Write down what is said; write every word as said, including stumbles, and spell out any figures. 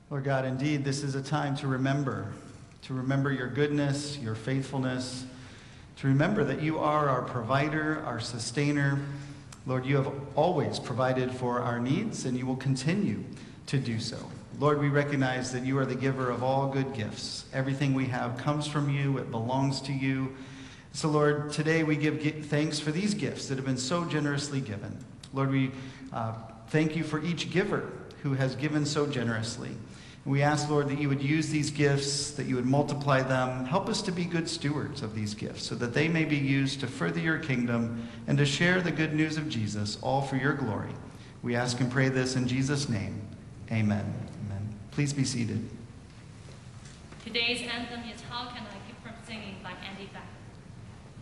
Lord God, indeed, this is a time to remember, to remember your goodness, your faithfulness, to remember that you are our provider, our sustainer. Lord, you have always provided for our needs, and you will continue to do so. Lord, we recognize that you are the giver of all good gifts. Everything we have comes from you. It belongs to you. So, Lord, today we give thanks for these gifts that have been so generously given. Lord, we uh, thank you for each giver who has given so generously. And we ask, Lord, that you would use these gifts, that you would multiply them. Help us to be good stewards of these gifts so that they may be used to further your kingdom and to share the good news of Jesus, all for your glory. We ask and pray this in Jesus' name. Amen. Amen. Please be seated. Today's anthem is How Can I Keep From Singing by Andy Beck.